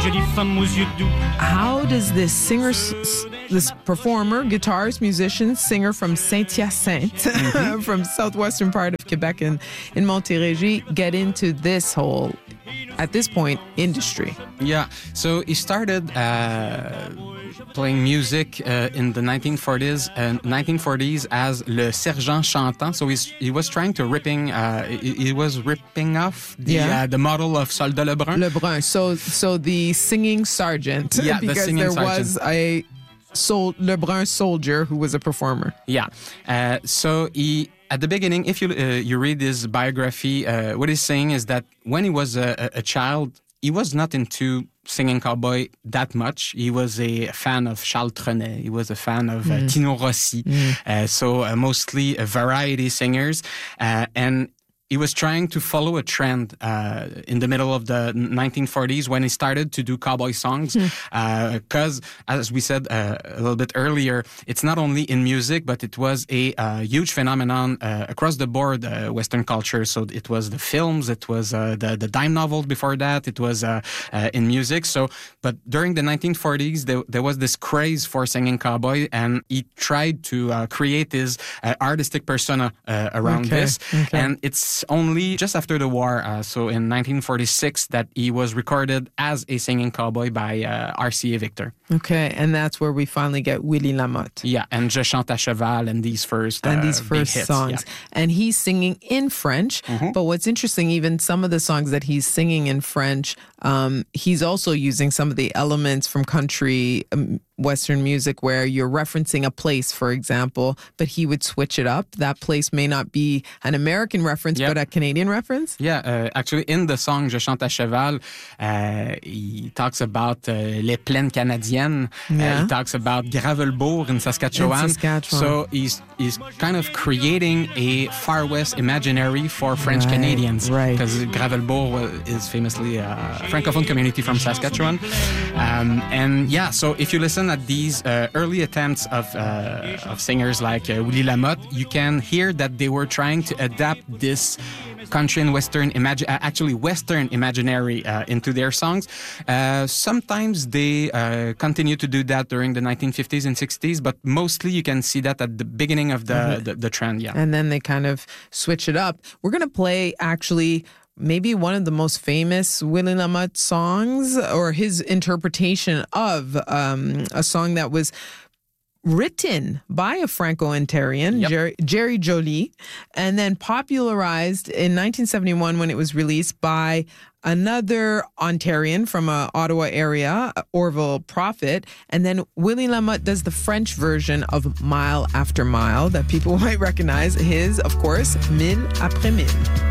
jolie femme aux yeux doux. How does this singer, this performer, guitarist, musician, singer from Saint-Hyacinthe, from southwestern part of Quebec in Montérégie, get into this whole, at this point, industry? Yeah, so he started playing music in the 1940s as Le Sergent Chantant. So he was trying to ripping off the model of Soldat Lebrun. Lebrun. So the singing sergeant. Yeah, because the singing there sergeant. was a Lebrun soldier who was a performer. Yeah. So he, at the beginning, if you read his biography, what he's saying is that when he was a child, he was not into singing cowboy that much. He was a fan of Charles Trenet. He was a fan of Tino Rossi. So mostly variety singers. And he was trying to follow a trend in the middle of the 1940s when he started to do cowboy songs. Because, as we said a little bit earlier, it's not only in music, but it was a huge phenomenon across the board, Western culture. So it was the films, it was the dime novels before that, it was in music. So, but during the 1940s, there was this craze for singing cowboy, and he tried to create his artistic persona around this. And it's only just after the war, so in 1946, that he was recorded as a singing cowboy by RCA Victor. Okay, and that's where we finally get Willie Lamotte. Yeah, and Je chante à cheval and these first big hits, songs. Yeah. And he's singing in French, but what's interesting, even some of the songs that he's singing in French, he's also using some of the elements from country Western music where you're referencing a place, for example, but he would switch it up. That place may not be an American reference, but a Canadian reference. Yeah, actually, in the song Je chante à cheval, he talks about les plaines canadiennes. He talks about Gravelbourg in Saskatchewan. So he's kind of creating a Far West imaginary for French Canadians. Right. Because Gravelbourg is famously a Francophone community from Saskatchewan. And yeah, so if you listen at these early attempts of singers like Willie Lamotte, you can hear that they were trying to adapt this country and Western Western imaginary into their songs. Sometimes they continue to do that during the 1950s and 60s, but mostly you can see that at the beginning of the trend. Yeah, and then they kind of switch it up. We're gonna play actually maybe one of the most famous Willie Lamotte songs, or his interpretation of a song that was written by a Franco-Ontarian, Jerry Joly, and then popularized in 1971 when it was released by another Ontarian from Ottawa area, Orville Prophet, and then Willie Lamotte does the French version of Mile After Mile that people might recognize. His, of course, Mille après Mille.